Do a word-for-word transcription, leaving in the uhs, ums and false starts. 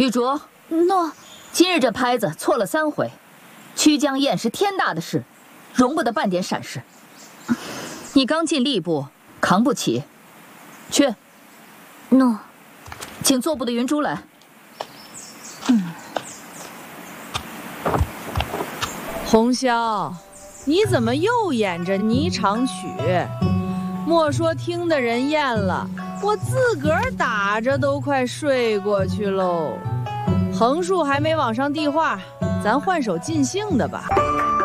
玉竹， 诺。 今日这拍子错了三回，曲江宴是天大的事，容不得半点闪失。你刚进吏部，扛不起，去。 诺。 请做部的云珠来。 嗯。 红绡，你怎么又演着霓裳曲？莫说听的人厌了，我自个儿打着都快睡过去喽。横竖还没往上递话，咱换首尽兴的吧。